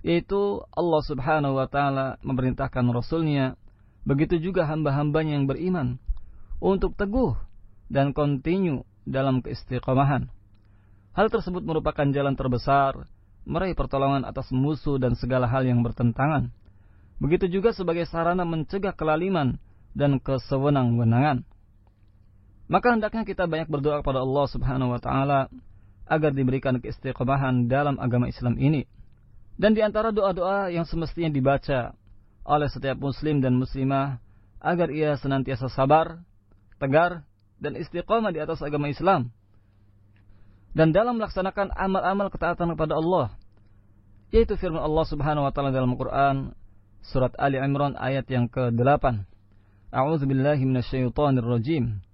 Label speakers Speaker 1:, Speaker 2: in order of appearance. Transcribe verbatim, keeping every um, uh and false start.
Speaker 1: yaitu Allah Subhanahu wa taala memerintahkan Rasulnya, begitu juga hamba-hambanya yang beriman, untuk teguh dan kontinu dalam keistiqomahan. Hal tersebut merupakan jalan terbesar meraih pertolongan atas musuh dan segala hal yang bertentangan. Begitu juga sebagai sarana mencegah kelaliman dan kesewenang-wenangan. Maka hendaknya kita banyak berdoa kepada Allah Subhanahu wa taala agar diberikan keistiqomahan dalam agama Islam ini. Dan di antara doa-doa yang semestinya dibaca oleh setiap muslim dan muslimah agar ia senantiasa sabar, tegar, dan istiqomah di atas agama Islam, dan dalam melaksanakan amal-amal ketaatan kepada Allah, yaitu firman Allah Subhanahu wa taala dalam Al-Qur'an surat Ali Imran ayat yang kedelapan. A'udzubillahi minasyaitonir rajim.